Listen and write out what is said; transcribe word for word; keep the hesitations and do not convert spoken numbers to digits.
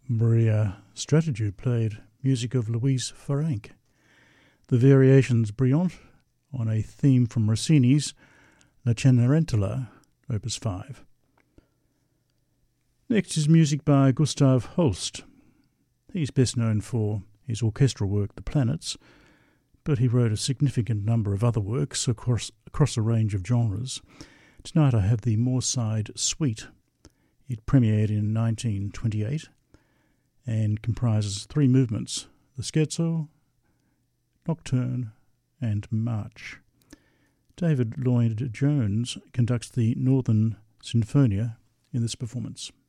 Maria Strategiou played music of Louise Farrenc. The Variations Brillante on a theme from Rossini's La Cenerentola, Opus five. Next is music by Gustav Holst. He's best known for his orchestral work The Planets, but he wrote a significant number of other works across, across a range of genres. Tonight I have the Moorside Suite. It premiered in nineteen twenty-eight and comprises three movements: the Scherzo, Nocturne and March. David Lloyd Jones conducts the Northern Sinfonia in this performance.